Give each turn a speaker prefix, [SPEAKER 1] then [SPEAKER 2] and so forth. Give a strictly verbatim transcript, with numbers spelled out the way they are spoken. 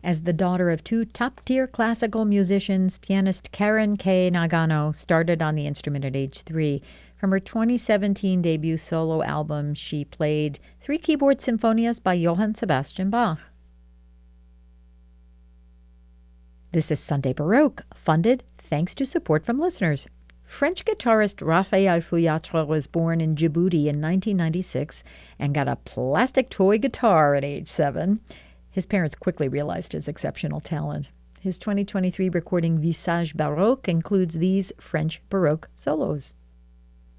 [SPEAKER 1] As the daughter of two top-tier classical musicians, pianist Karen K. Nagano started on the instrument at age three. From her twenty seventeen debut solo album, she played three keyboard symphonias by Johann Sebastian Bach. This is Sunday Baroque, funded thanks to support from listeners. French guitarist Raphael Fouillatre was born in Djibouti in nineteen ninety-six and got a plastic toy guitar at age seven. His parents quickly realized his exceptional talent. His twenty twenty-three recording Visage Baroque includes these French Baroque solos.